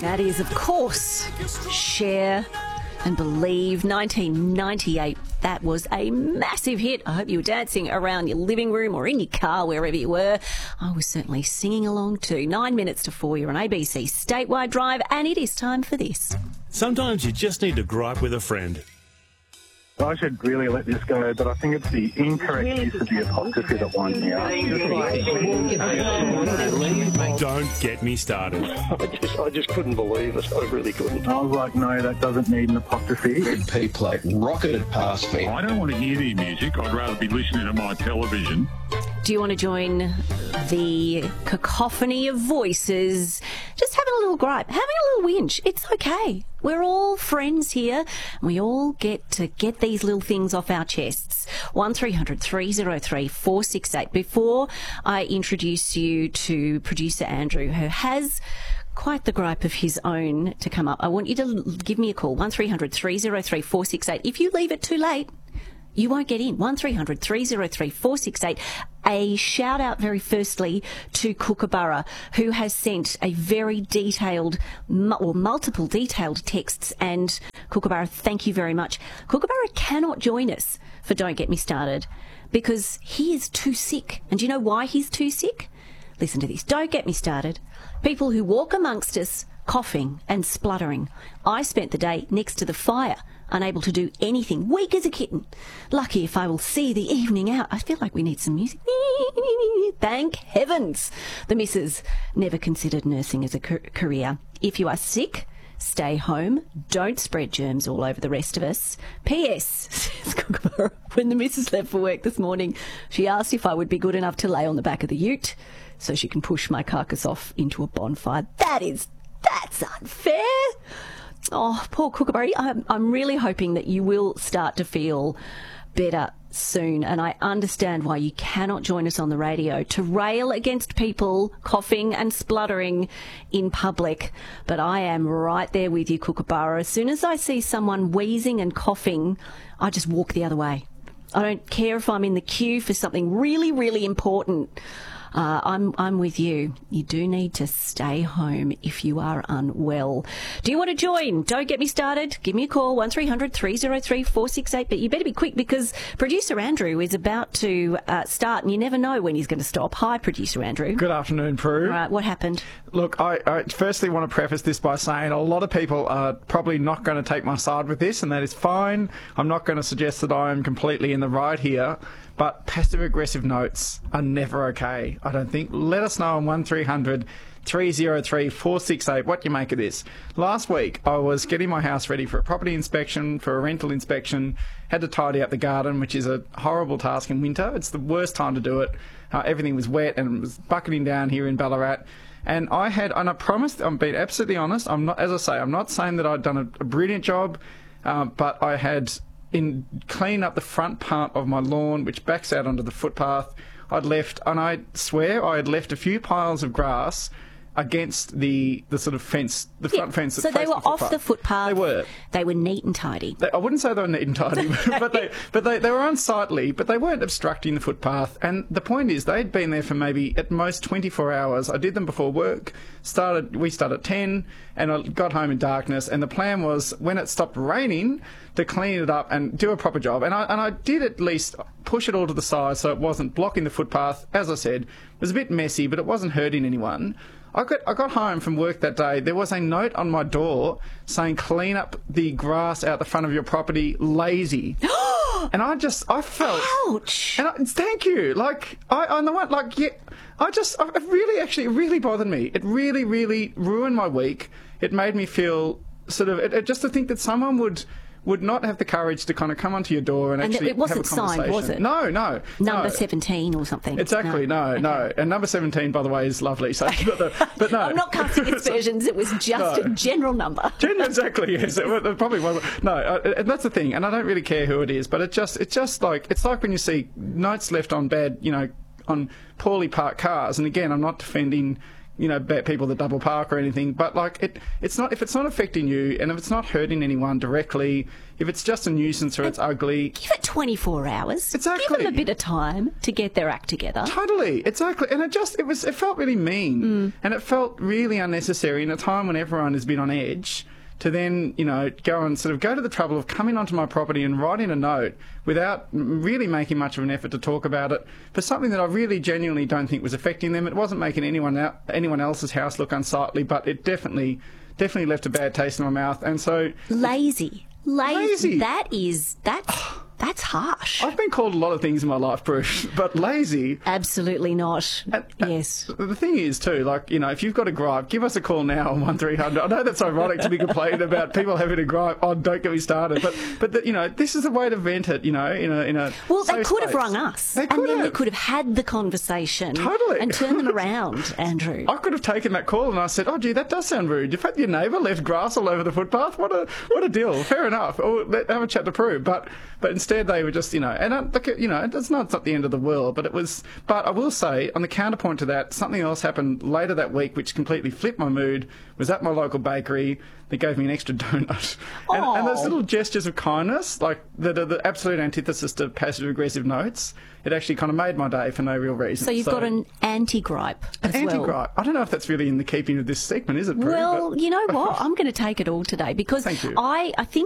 That is, of course, Cher and Believe, 1998. That was a massive hit. I hope you were dancing around your living room or in your car, wherever you were. I was certainly singing along too. 9 minutes to 4, you're on ABC Statewide Drive, and it is time for this. Sometimes you just need to gripe with a friend. I should really let this go, but I think it's the incorrect use of the apostrophe that winds me up. Don't get me started. I just couldn't believe it. I really couldn't. I was like, no, that doesn't need an apostrophe. Red P plate rocketed past me. I don't want to hear the music. I'd rather be listening to my television. Do you want to join the cacophony of voices? Just having a little gripe, having a little whinge. It's okay. We're all friends here. We all get to get these little things off our chests. 1300 303 468. Before I introduce you to producer Andrew, who has quite the gripe of his own to come up, I want you to give me a call, 1300 303 468. If you leave it too late, you won't get in. 1300 303 468. A shout out very firstly to Kookaburra, who has sent a very detailed, or multiple detailed texts. And Kookaburra, thank you very much. Kookaburra cannot join us for Don't Get Me Started because he is too sick. And do you know why he's too sick? Listen to this. Don't get me started. People who walk amongst us coughing and spluttering. I spent the day next to the fire, unable to do anything, weak as a kitten. Lucky if I will see the evening out. I feel like we need some music. Thank heavens the missus never considered nursing as a career. If you are sick, stay home. Don't spread germs all over the rest of us. P.S. says Kookaburra, when the missus left for work this morning, she asked if I would be good enough to lay on the back of the ute so she can push my carcass off into a bonfire. That's unfair. Oh, poor Kookaburra. I'm really hoping that you will start to feel better soon, and I understand why you cannot join us on the radio to rail against people coughing and spluttering in public, but I am right there with you, Kookaburra. As soon as I see someone wheezing and coughing, I just walk the other way. I don't care if I'm in the queue for something really, really important. I'm with you. You do need to stay home if you are unwell. Do you want to join? Don't get me started. Give me a call, 1300 303 468. But you better be quick because producer Andrew is about to start, and you never know when he's going to stop. Hi, producer Andrew. Good afternoon, Prue. All right, what happened? Look, I firstly want to preface this by saying a lot of people are probably not going to take my side with this, and that is fine. I'm not going to suggest that I am completely in the right here. But passive-aggressive notes are never okay, I don't think. Let us know on 1300 303 468 what you make of this. Last week, I was getting my house ready for a property inspection, for a rental inspection, had to tidy up the garden, which is a horrible task in winter. It's the worst time to do it. Everything was wet and it was bucketing down here in Ballarat. And I promised, I'm being absolutely honest, I'm not saying that I'd done a brilliant job, but I had in cleaning up the front part of my lawn, which backs out onto the footpath. I swear I had left a few piles of grass against the sort of fence, the front fence. So they were off the footpath. They were. They were neat and tidy. I wouldn't say they were neat and tidy, but they were unsightly, but they weren't obstructing the footpath. And the point is, they'd been there for maybe at most 24 hours. I did them before work. We started at 10, and I got home in darkness. And the plan was, when it stopped raining, to clean it up and do a proper job. And I did at least push it all to the side so it wasn't blocking the footpath. As I said, it was a bit messy, but it wasn't hurting anyone. I got home from work that day. There was a note on my door saying, "Clean up the grass out the front of your property, lazy." And I felt... Ouch! And thank you. It really bothered me. It really, really ruined my week. It made me feel just to think that someone would not have the courage to kind of come onto your door and actually it wasn't have a conversation. Signed, was it? No. Number 17 or something. Exactly, no. And number 17, by the way, is lovely. So, but no. I'm not casting aspersions. It was just a general number. Exactly, yes. It probably was. No, and that's the thing. And I don't really care who it is, but it's like when you see notes left on bad, on poorly parked cars. And again, I'm not defending people that double park or anything, but like it's not, if it's not affecting you and if it's not hurting anyone directly, if it's just a nuisance or it's ugly, Give it 24 hours. Exactly. Give them a bit of time to get their act together. Totally, exactly, and it felt really mean, and it felt really unnecessary in a time when everyone has been on edge. To then, go and sort of go to the trouble of coming onto my property and writing a note without really making much of an effort to talk about it for something that I really genuinely don't think was affecting them. It wasn't making anyone else's house look unsightly, but it definitely left a bad taste in my mouth. And so Lazy. That's harsh. I've been called a lot of things in my life, Bruce, but lazy. Absolutely not. Yes. The thing is, too, if you've got a gripe, give us a call now on 1300. I know that's ironic to be complaining about people having a gripe. Oh, don't get me started. But this is a way to vent it, in a Well, they could have rung us. They and then we could have had the conversation. Totally. And turned them around, Andrew. I could have taken that call and I said, oh, gee, that does sound rude. You've had your neighbour left grass all over the footpath. What a deal. Fair enough. Oh, have a chat to prove. But instead they were just, it's not the end of the world, but it was. But I will say, on the counterpoint to that, something else happened later that week which completely flipped my mood. Was at my local bakery. They gave me an extra donut. And those little gestures of kindness, like that are the absolute antithesis to passive-aggressive notes, it actually kind of made my day for no real reason. So you've got an anti-gripe as well. Anti-gripe. I don't know if that's really in the keeping of this segment, is it, Prue? Well, you know what? I'm going to take it all today because Thank you. I think